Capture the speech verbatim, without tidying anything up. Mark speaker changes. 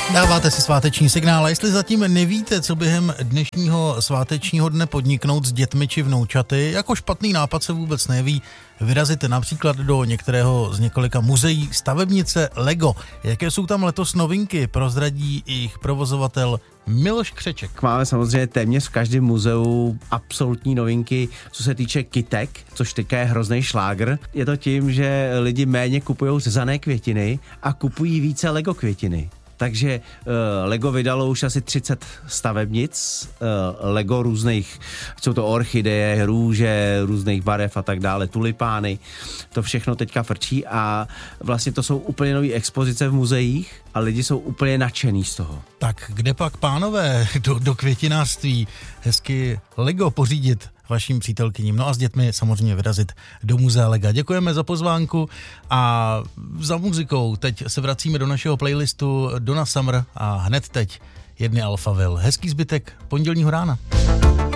Speaker 1: Dáváte si sváteční signál a jestli zatím nevíte, co během dnešního svátečního dne podniknout s dětmi či vnoučaty, jako špatný nápad se vůbec neví, vyrazíte například do některého z několika muzeí stavebnice Lego. Jaké jsou tam letos novinky, prozradí jejich provozovatel Miloš Křeček.
Speaker 2: Máme samozřejmě téměř v každém muzeu absolutní novinky, co se týče kytek, což teďka je hrozný šlágr. Je to tím, že lidi méně kupují řezané květiny a kupují více Lego květiny. Takže uh, Lego vydalo už asi třicet stavebnic, uh, Lego různých, jsou to orchideje, růže, různých barev a tak dále, tulipány, to všechno teďka frčí a vlastně to jsou úplně nové expozice v muzeích a lidi jsou úplně nadšený z toho.
Speaker 1: Tak kde pak, pánové, do, do květinářství hezky Lego pořídit vašim přítelkyním, no a s dětmi samozřejmě vyrazit do muzea Lega. Děkujeme za pozvánku a za muzikou teď se vracíme do našeho playlistu Donna Summer a hned teď jedny Alphaville. Hezký zbytek pondělního rána.